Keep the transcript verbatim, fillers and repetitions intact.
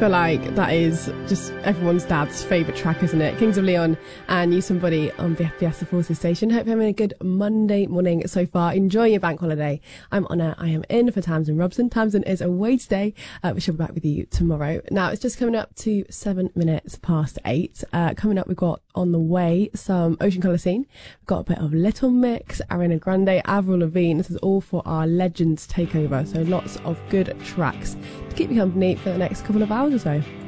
feel like that is just everyone's dad's favourite track, isn't it? Kings of Leon and You Somebody on B F B S The Forces Station. Hope you're having a good Monday morning so far. Enjoy your bank holiday. I'm Honor. I am in for Tamsin Robson. Tamsin is away today. Uh, we shall be back with you tomorrow. Now, it's just coming up to seven minutes past eight. Uh, coming up, we've got on the way some Ocean Colour Scene. We've got a bit of Little Mix, Ariana Grande, Avril Lavigne. This is all for our Legends Takeover. So lots of good tracks to keep you company for the next couple of hours or so.